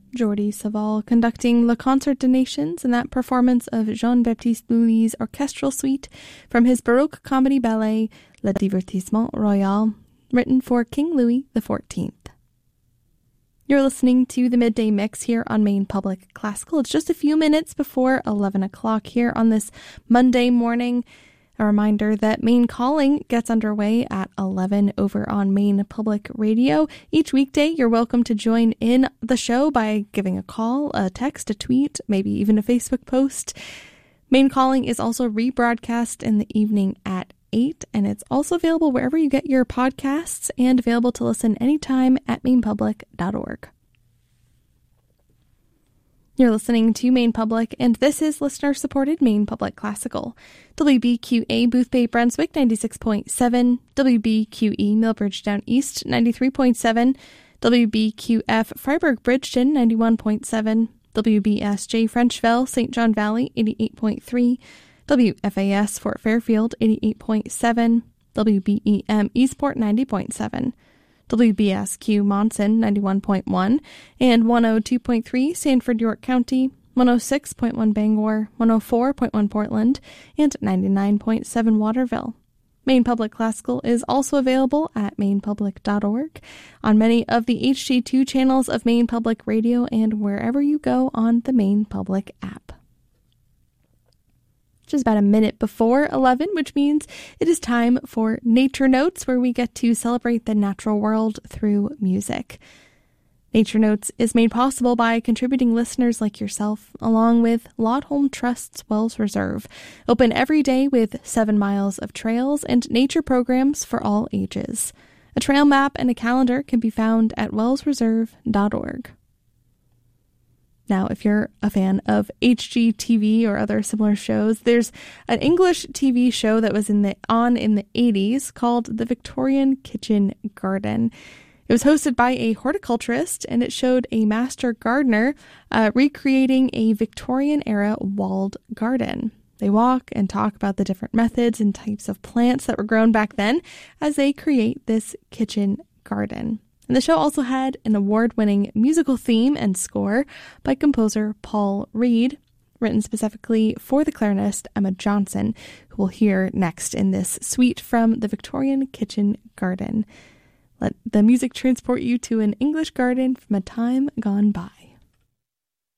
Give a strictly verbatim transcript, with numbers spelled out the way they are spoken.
Jordi Savall conducting Le Concert des Nations in that performance of Jean-Baptiste Lully's orchestral suite from his Baroque comedy ballet Le Divertissement Royal, written for King Louis the fourteenth. You're listening to the Midday Mix here on Maine Public Classical. It's just a few minutes before eleven o'clock here on this Monday morning. A reminder that Maine Calling gets underway at eleven over on Maine Public Radio. Each weekday, you're welcome to join in the show by giving a call, a text, a tweet, maybe even a Facebook post. Maine Calling is also rebroadcast in the evening at eight, and it's also available wherever you get your podcasts and available to listen anytime at maine public dot org. You're listening to Maine Public, and this is listener-supported Maine Public Classical. W B Q A Boothbay Brunswick ninety-six point seven, W B Q E Millbridge Down East ninety-three point seven, W B Q F Freiburg Bridgeton ninety-one point seven, W B S J Frenchville Saint John Valley eighty-eight point three, W F A S Fort Fairfield eighty-eight point seven, W B E M Eastport ninety point seven, W B S Q Monson ninety-one point one, and one oh two point three Sanford, York County, one oh six point one Bangor, one oh four point one Portland, and ninety-nine point seven Waterville. Maine Public Classical is also available at maine public dot org, on many of the H G two channels of Maine Public Radio, and wherever you go on the Maine Public app. Just about a minute before eleven, which means it is time for Nature Notes, where we get to celebrate the natural world through music. Nature Notes is made possible by contributing listeners like yourself, along with Laudholm Trust's Wells Reserve, open every day with seven miles of trails and nature programs for all ages. A trail map and a calendar can be found at wells reserve dot org. Now, if you're a fan of H G T V or other similar shows, there's an English T V show that was in the on in the eighties called The Victorian Kitchen Garden. It was hosted by a horticulturist, and it showed a master gardener uh, recreating a Victorian-era walled garden. They walk and talk about the different methods and types of plants that were grown back then as they create this kitchen garden. And the show also had an award-winning musical theme and score by composer Paul Reed, written specifically for the clarinetist Emma Johnson, who we'll hear next in this suite from the Victorian Kitchen Garden. Let the music transport you to an English garden from a time gone by.